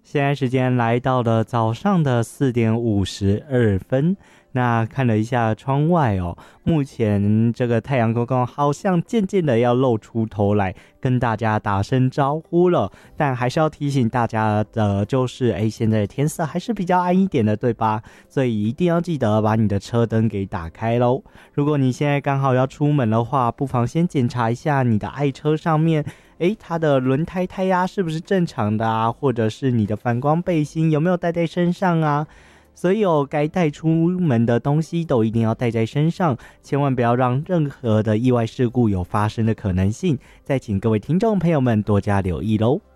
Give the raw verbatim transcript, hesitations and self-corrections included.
现在时间来到了早上的四点五十二分。那看了一下窗外哦，目前这个太阳公公好像渐渐的要露出头来，跟大家打声招呼了。但还是要提醒大家的就是，哎，现在天色还是比较暗一点的，对吧？所以一定要记得把你的车灯给打开咯。如果你现在刚好要出门的话，不妨先检查一下你的爱车上面，诶，它的轮胎胎压是不是正常的啊？或者是你的反光背心有没有带在身上啊？所有该带出门的东西都一定要带在身上，千万不要让任何的意外事故有发生的可能性。再请各位听众朋友们多加留意咯。